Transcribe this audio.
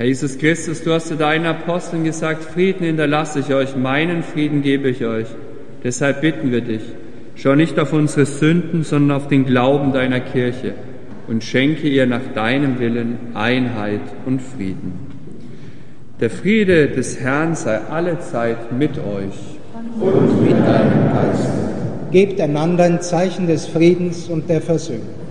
Herr Jesus Christus, du hast zu deinen Aposteln gesagt, Frieden hinterlasse ich euch, meinen Frieden gebe ich euch. Deshalb bitten wir dich, schau nicht auf unsere Sünden, sondern auf den Glauben deiner Kirche und schenke ihr nach deinem Willen Einheit und Frieden. Der Friede des Herrn sei allezeit mit euch. Und mit deinem Geist. Gebt einander ein Zeichen des Friedens und der Versöhnung.